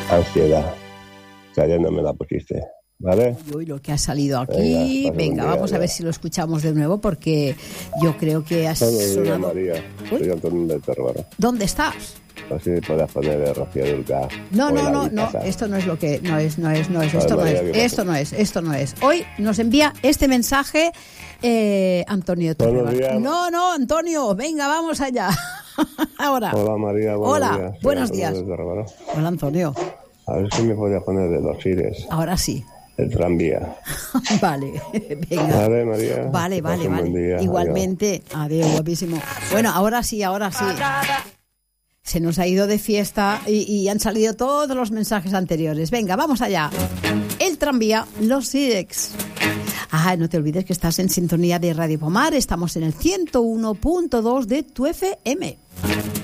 Ansiedad. Que ayer no me la pusiste, ¿vale? Uy, lo que ha salido aquí. Venga, vamos a ver si lo escuchamos de nuevo, porque yo creo que has sonado... María, soy Antonio de Torrero. ¿Dónde estás? Así puedes poner de Rocío Dúrcal. No, esto no es lo que... Esto no es. Hoy nos envía este mensaje Antonio de Torrero. No, Antonio, venga, vamos allá. Ahora. Hola, María. Buenos días. Hola, Antonio. A ver si me podía poner de los Ires. Ahora sí. El tranvía. Vale, venga. Vale, María. Vale. Igualmente. Adiós, guapísimo. Bueno, ahora sí. Se nos ha ido de fiesta y han salido todos los mensajes anteriores. Venga, vamos allá. El tranvía, los Sirex. No te olvides que estás en sintonía de Radio Pomar. Estamos en el 101.2 de tu FM.